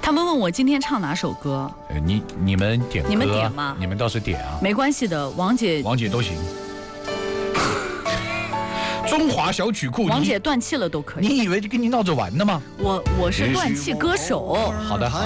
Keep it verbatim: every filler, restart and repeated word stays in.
他们问我今天唱哪首歌， 呃你你们点歌， 你们点吗你们倒是点啊， 没关系的，王姐， 王姐都行。中华小曲库， 王姐断气了都可以。 你以为就跟你闹着玩的吗？ 我我是断气歌手。 好的，好的。